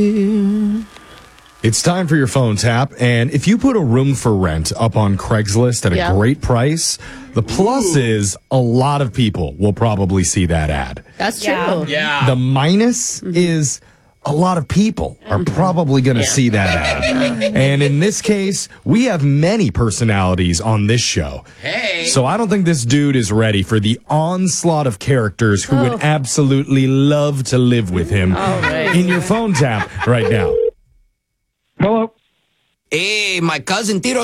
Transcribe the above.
It's time for your phone tap, and if you put a room for rent up on Craigslist at a great price, the plus is a lot of people will probably see that ad. That's true. Yeah. The minus is a lot of people are probably going to see that ad. And in this case, we have many personalities on this show. Hey. So I don't think this dude is ready for the onslaught of characters who would absolutely love to live with him in your phone tap right now. Hello. Hey, my cousin Tito